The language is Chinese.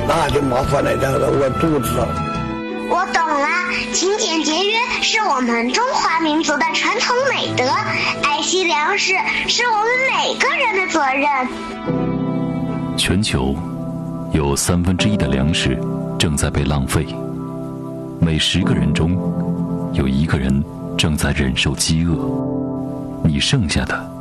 那就麻烦了，这个饿肚子了。 我懂了，勤俭节约是我们中华民族的传统美德，爱惜粮食是我们每个人的责任。 全球有1/3的粮食正在被浪费，每10个人中有1个人正在忍受饥饿，你剩下的